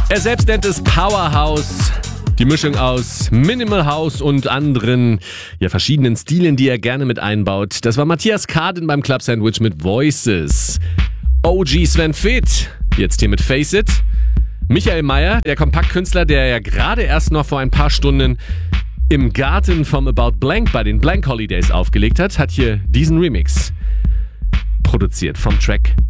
Er selbst nennt es Powerhouse. Die Mischung aus Minimal House und anderen, verschiedenen Stilen, die er gerne mit einbaut. Das war Matthias Kaden beim Club Sandwich mit Voices. OG Sven Feth, jetzt hier mit Face It. Michael Mayer, der Kompaktkünstler, der ja gerade erst noch vor ein paar Stunden im Garten vom About Blank bei den Blank Holidays aufgelegt hat hier diesen Remix produziert vom Track